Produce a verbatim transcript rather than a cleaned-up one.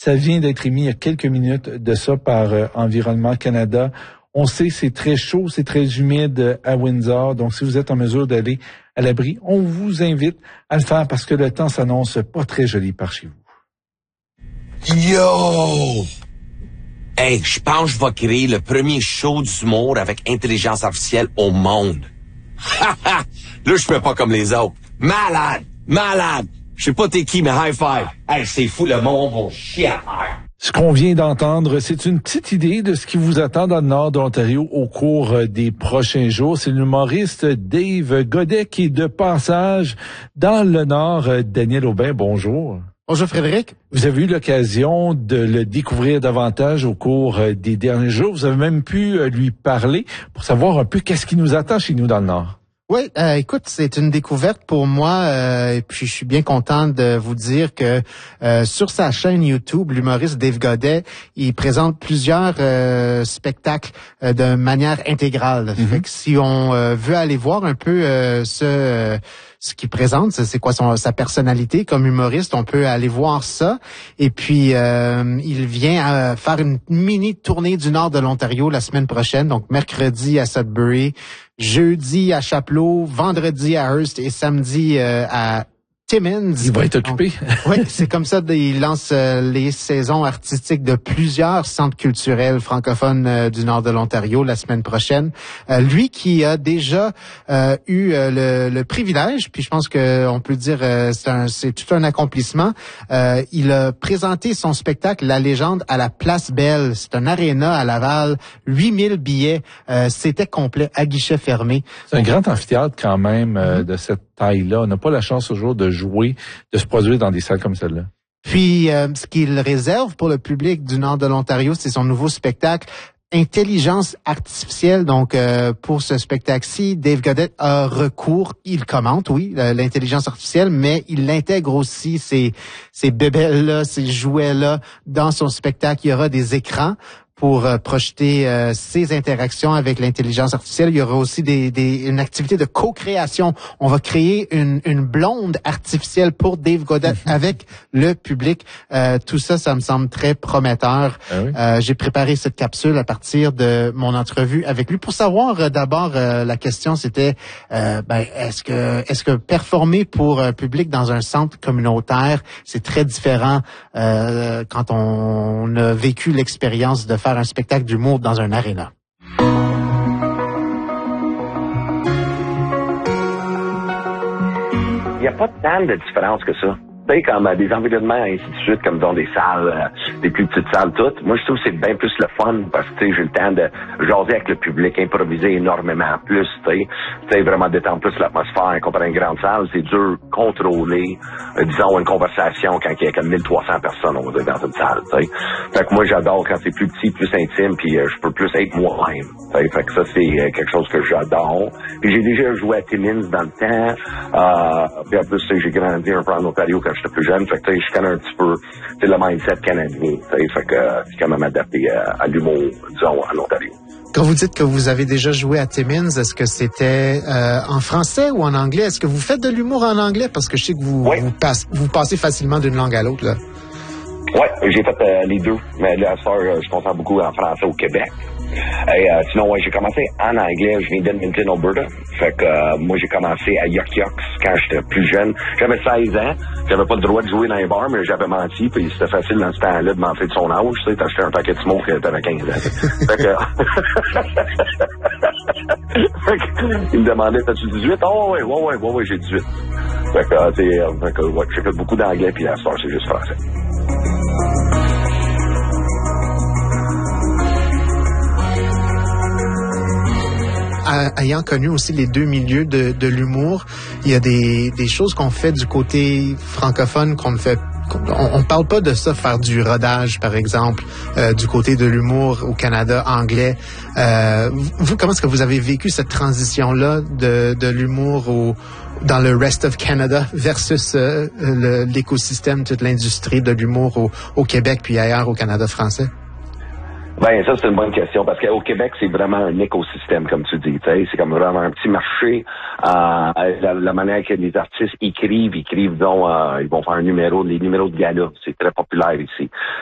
Ça vient d'être émis il y a quelques minutes de ça par euh, Environnement Canada. On sait que c'est très chaud, c'est très humide à Windsor. Donc, si vous êtes en mesure d'aller à l'abri, on vous invite à le faire parce que le temps s'annonce pas très joli par chez vous. Yo! Hey, je pense que je vais créer le premier show d'humour avec intelligence artificielle au monde. Ha ha! Là, je fais pas comme les autres. Malade! Malade! Je sais pas t'es qui, mais high five! Hey, c'est fou, le monde va chier à terre. Ce qu'on vient d'entendre, c'est une petite idée de ce qui vous attend dans le nord de l'Ontario au cours des prochains jours. C'est l'humoriste Dave Godet qui est de passage dans le nord. Daniel Aubin, bonjour. Bonjour Frédéric. Vous avez eu l'occasion de le découvrir davantage au cours des derniers jours. Vous avez même pu lui parler pour savoir un peu qu'est-ce qui nous attend chez nous dans le nord. Oui, euh, écoute, c'est une découverte pour moi euh, et puis je suis bien content de vous dire que euh, sur sa chaîne YouTube, l'humoriste Dave Godet, il présente plusieurs euh, spectacles euh, de manière intégrale. Mm-hmm. Fait que si on euh, veut aller voir un peu euh, ce euh, ce qu'il présente, c'est quoi son, sa personnalité comme humoriste, on peut aller voir ça. Et puis, euh, il vient à faire une mini tournée du nord de l'Ontario la semaine prochaine, donc mercredi à Sudbury, jeudi à Chapleau, vendredi à Hearst et samedi euh, à Timmins. Il va être occupé. Oui, c'est comme ça qu'il lance euh, les saisons artistiques de plusieurs centres culturels francophones euh, du nord de l'Ontario la semaine prochaine. Euh, lui qui a déjà euh, eu euh, le, le privilège, puis je pense que on peut dire euh, c'est un, c'est tout un accomplissement. Euh, il a présenté son spectacle La Légende à la Place Belle. C'est un aréna à Laval, huit mille billets. Euh, c'était complet à guichet fermé. C'est un grand amphithéâtre quand même euh, mm-hmm. de cette taille-là. On n'a pas la chance toujours de jouer, de se produire dans des salles comme celle-là. Puis, euh, ce qu'il réserve pour le public du nord de l'Ontario, c'est son nouveau spectacle Intelligence artificielle. Donc, euh, pour ce spectacle-ci, Dave Godet a recours, il commente, oui, l'intelligence artificielle, mais il intègre aussi ces, ces bébelles-là, ces jouets-là dans son spectacle. Il y aura des écrans pour euh, projeter euh, ces interactions avec l'intelligence artificielle. Il y aura aussi des, des, une activité de co-création. On va créer une, une blonde artificielle pour Dave Godet avec le public. Euh, tout ça, ça me semble très prometteur. Ah oui? euh, j'ai préparé cette capsule à partir de mon entrevue avec lui. Pour savoir, euh, d'abord, euh, la question, c'était euh, ben, est-ce que est-ce que performer pour un public dans un centre communautaire, c'est très différent euh, quand on, on a vécu l'expérience de faire un spectacle d'humour dans un aréna. Il n'y a pas tant de différence que ça. Tu sais, comme euh, des environnements, ainsi de suite, comme dans des salles, euh, des plus petites salles, toutes. Moi, je trouve que c'est bien plus le fun parce que, tu sais, j'ai le temps de jaser avec le public, improviser énormément plus, tu sais. Tu sais, vraiment détendre plus l'atmosphère. Comparé à une grande salle, c'est dur contrôler, euh, disons, une conversation quand il y a comme mille trois cents personnes, on va dire, dans une salle, tu sais. Fait que moi, j'adore quand c'est plus petit, plus intime, puis euh, je peux plus être moi-même. Fait que ça, c'est euh, quelque chose que j'adore. Puis j'ai déjà joué à Timmins dans le temps. Euh, puis en plus, j'ai grandi un peu en Ontario quand j'étais plus jeune. Fait que je connais un petit peu le mindset canadien. Fait que euh, c'est quand même adapté à, à l'humour, disons, en Ontario. Quand vous dites que vous avez déjà joué à Timmins, est-ce que c'était euh, en français ou en anglais? Est-ce que vous faites de l'humour en anglais? Parce que je sais que vous, oui. vous, passe, vous passez facilement d'une langue à l'autre, là. Oui, j'ai fait euh, les deux. Mais là, à ce soir, je concentre beaucoup en français au Québec. Et euh, sinon, ouais, j'ai commencé en anglais. Je viens d'Edmonton, Alberta. Fait que euh, moi, j'ai commencé à Yuck Yucks quand j'étais plus jeune. J'avais seize ans. J'avais pas le droit de jouer dans les bars, mais j'avais menti. Puis c'était facile dans ce temps-là de mentir de son âge. Tu sais, t'achetais un paquet de smoke quand t'avais quinze ans. Fait que... fait que... Il me demandait, t'as-tu dix-huit? Oh, ouais, ouais, ouais, ouais, ouais, j'ai dix-huit. Fait que, euh, fait que ouais, j'ai fait beaucoup d'anglais, puis à ce soir, c'est juste français. Ayant connu aussi les deux milieux de, de l'humour, il y a des, des choses qu'on fait du côté francophone qu'on ne fait on, on parle pas de ça, faire du rodage, par exemple, euh, du côté de l'humour au Canada anglais. Euh, vous, comment est-ce que vous avez vécu cette transition-là de, de l'humour au, dans le rest of Canada versus euh, le, l'écosystème, toute l'industrie de l'humour au, au Québec puis ailleurs au Canada français? Ben ça c'est une bonne question parce qu'au Québec c'est vraiment un écosystème comme tu dis, t'sais. C'est comme vraiment un petit marché. Euh, la, la manière que les artistes écrivent, écrivent donc euh, ils vont faire un numéro, les numéros de gala, c'est très populaire ici.